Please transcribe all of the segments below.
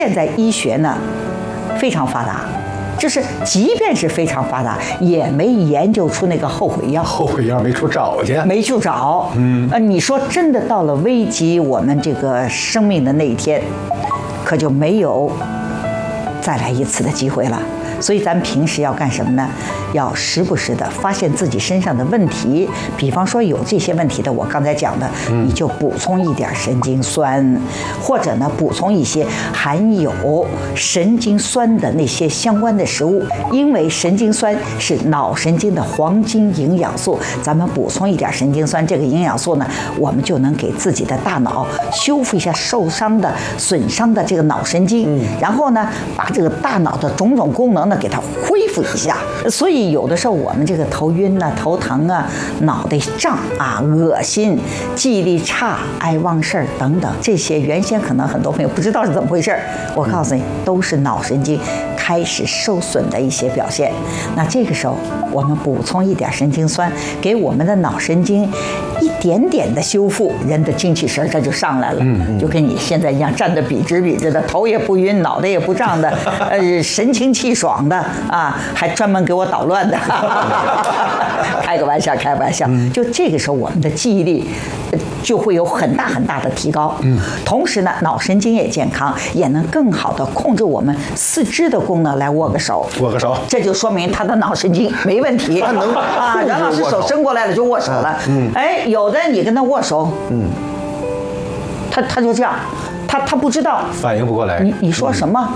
现在医学呢非常发达，就是即便是非常发达，也没研究出那个后悔药。 后悔药没处找去， 没处找。你说真的，到了危及我们这个生命的那一天，可就没有再来一次的机会了。所以咱们平时要干什么呢？要时不时的发现自己身上的问题，比方说有这些问题的，我刚才讲的，你就补充一点神经酸，或者呢补充一些含有神经酸的那些相关的食物，因为神经酸是脑神经的黄金营养素，咱们补充一点神经酸这个营养素呢，我们就能给自己的大脑修复一下受伤的、损伤的这个脑神经，然后呢把这个大脑的种种功能给它恢复一下。所以有的时候我们这个头晕啊、头疼啊、脑袋胀啊、恶心、记忆力差、爱忘事儿等等，这些原先可能很多朋友不知道是怎么回事，我告诉你，都是脑神经开始受损的一些表现。那这个时候我们补充一点神经酸，给我们的脑神经一点点的修复，人的精气神它就上来了，就跟你现在一样，站得笔直笔直的，头也不晕，脑袋也不胀的，神清气爽的啊，还专门给我捣乱的，开个玩笑，开玩笑。就这个时候，我们的记忆力就会有很大很大的提高。同时呢，脑神经也健康，也能更好的控制我们四肢的功能。来握个手， 握个手， 这就说明他的脑神经没问题。 他能啊，袁老师手伸过来了就握手了。哎，有的你跟他握手，他就这样，他不知道， 反应不过来。 你说什么？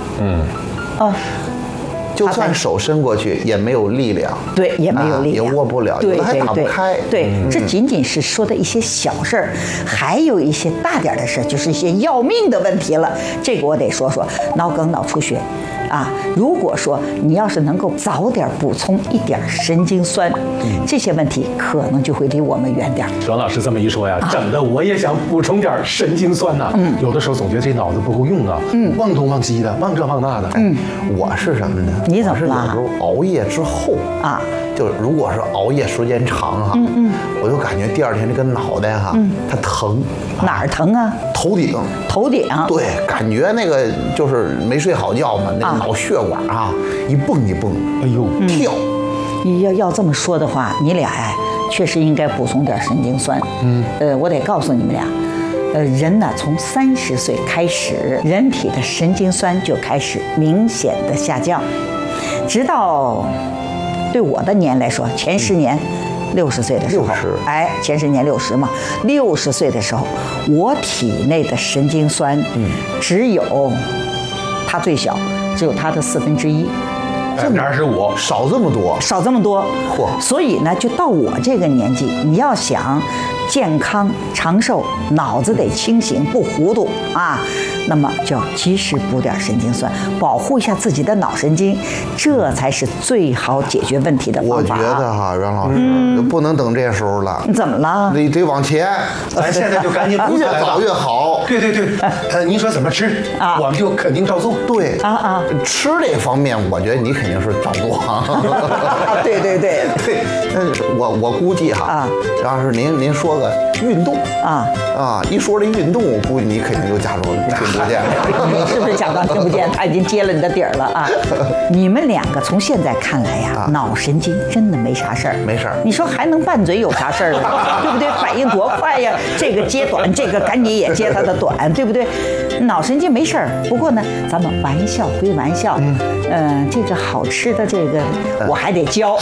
就算手伸过去也没有力量， 对，也没有力量， 也握不了，有的还打不开。 对，这仅仅是说的一些小事儿，还有一些大点的事，就是一些要命的问题了。这个我得说说脑梗、脑出血。啊，如果说你要是能够早点补充一点神经酸，这些问题可能就会离我们远点。 阮老师这么一说呀，整的我也想补充点神经酸呐。有的时候总觉得这脑子不够用啊，忘东忘西的，忘这忘那的。 我是什么呢？ 你怎么了？ 我是有时候熬夜之后啊，就如果是熬夜时间长哈，我就感觉第二天这个脑袋哈，它疼。 哪儿疼啊？ 头顶。 头顶。 对，感觉那个就是没睡好觉嘛，那个脑血管啊一蹦一蹦，哎呦跳。 要这么说的话，你俩呀确实应该补充点神经酸。我得告诉你们俩，人呢从30岁开始，人体的神经酸就开始明显的下降，直到对我的年来说，前10年。60岁的时候，哎，前10年60嘛，60岁的时候，我体内的神经酸，只有它最小，只有它的1/4，25%， 少这么多， 少这么多。嚯！所以呢，就到我这个年纪，你要想健康长寿，脑子得清醒，不糊涂啊，那么就要及时补点神经酸，保护一下自己的脑神经，这才是最好解决问题的方法。 我觉得哈，袁老师，不能等这时候了。 你怎么了？ 你得往前， 咱现在就赶紧补起来， 越早越好。 对，您说怎么吃啊，我们就肯定照做。 对吃这方面，我觉得你肯定是照做。 对。 我估计哈，要是您说个运动一说这运动，我估计你肯定就假装听不见了。 你是不是假装听不见？他已经揭了你的底儿了啊！你们2个从现在看来呀，脑神经真的没啥事儿， 没事儿。 你说还能拌嘴有啥事儿啊？对不对？反应多快呀！这个接短，这个赶紧也接它的短，对不对？脑神经没事儿。不过呢，咱们玩笑归玩笑，这个好吃的这个我还得教。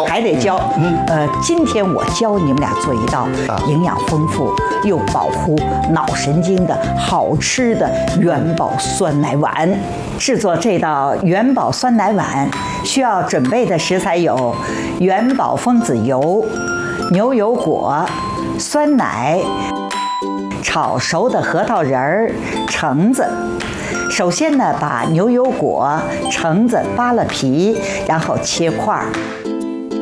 今天我教你们俩做一道营养丰富又保护脑神经的好吃的元宝酸奶碗。制作这道元宝酸奶碗需要准备的食材有元宝蜂子油、牛油果、酸奶、炒熟的核桃仁儿、橙子。首先呢，把牛油果、橙子扒了皮，然后切块儿。